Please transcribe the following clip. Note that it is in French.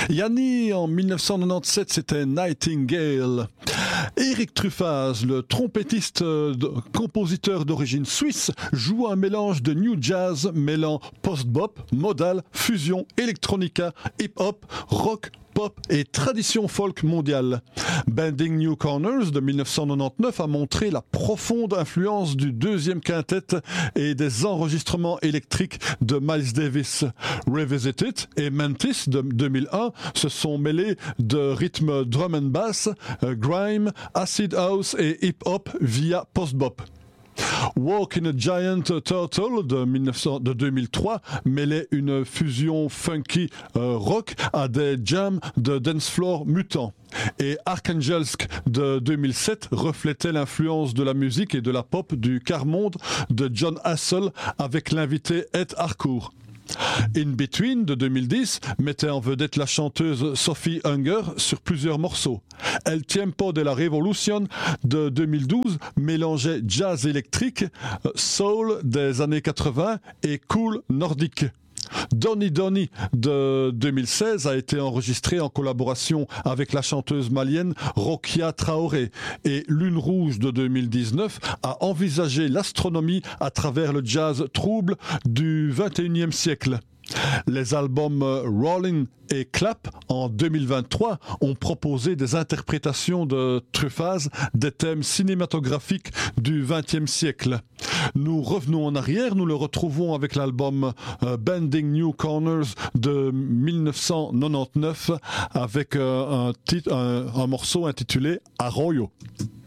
Yanni, en 1997, c'était Nightingale. Éric Truffaz, le trompettiste compositeur d'origine suisse, joue un mélange de new jazz mêlant post-bop, modal, fusion, electronica, hip-hop, rock, pop et tradition folk mondiale. Bending New Corners de 1999 a montré la profonde influence du deuxième quintet et des enregistrements électriques de Miles Davis. Revisited et Mantis de 2001 se sont mêlés de rythmes drum and bass, grime, acid house et hip-hop via post-bop. Walk in a Giant Turtle de 2003 mêlait une fusion funky rock à des jams de dance floor mutants. Et Archangelsk de 2007 reflétait l'influence de la musique et de la pop du quart-monde de John Hassell avec l'invité Ed Harcourt. In Between de 2010 mettait en vedette la chanteuse Sophie Hunger sur plusieurs morceaux. El Tiempo de la Revolution de 2012 mélangeait jazz électrique, soul des années 80 et cool nordique. Donny Donny de 2016 a été enregistré en collaboration avec la chanteuse malienne Rokia Traoré et Lune Rouge de 2019 a envisagé l'astronomie à travers le jazz trouble du XXIe siècle. Les albums Rolling et Clap en 2023 ont proposé des interprétations de Truffaz des thèmes cinématographiques du XXe siècle. Nous revenons en arrière, nous le retrouvons avec l'album Bending New Corners de 1999 avec un morceau intitulé Arroyo.